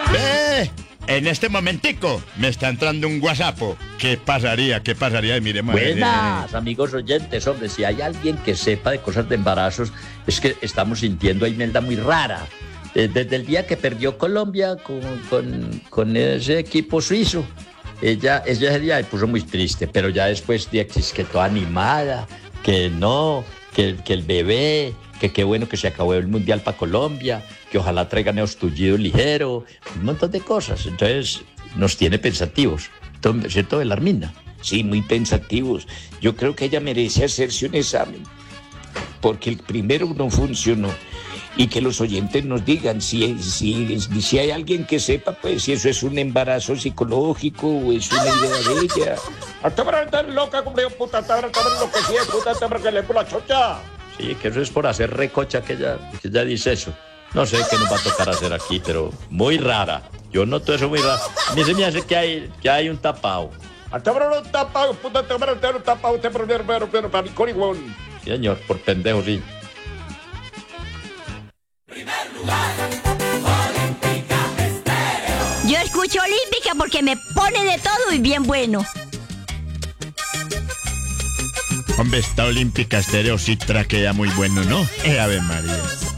En este momentico me está entrando un WhatsApp. ¿Qué pasaría? Y miremos. Buenas, amigos oyentes. Hombre, si hay alguien que sepa de cosas de embarazos, es que estamos sintiendo a Imelda muy rara. Desde el día que perdió Colombia con ese equipo suizo, ella ese día me puso muy triste, pero ya después que toda animada, que el bebé, que qué bueno que se acabó el Mundial para Colombia, que ojalá traigan esos tullidos ligeros, un montón de cosas. Entonces nos tiene pensativos, ¿cierto, Belarmina? Sí, muy pensativos. Yo creo que ella merece hacerse un examen, porque el primero no funcionó. Y que los oyentes nos digan si hay alguien que sepa, pues, si eso es un embarazo psicológico o es una idea de ella. Tan loca, como yo, puta, tan enloquecida, puta, que le por la chocha. Sí, que eso es por hacer recocha que ella dice eso. No sé qué nos va a tocar hacer aquí, pero muy rara. Yo noto eso muy raro. A mí se me hace que hay un tapado. Tapado, puta, tapado, pero para mi corigón. Sí, señor, por pendejo, sí. Yo escucho Olímpica porque me pone de todo y bien bueno. Hombre, esta Olímpica Estéreo sí traquea muy bueno, ¿no? Ave María.